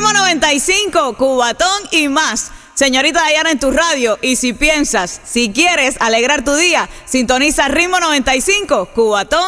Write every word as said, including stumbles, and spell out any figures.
Ritmo noventa y cinco, Cubatón y más. Señorita Dayana en tu radio. Y si piensas, si quieres alegrar tu día, sintoniza Ritmo noventa y cinco, Cubatón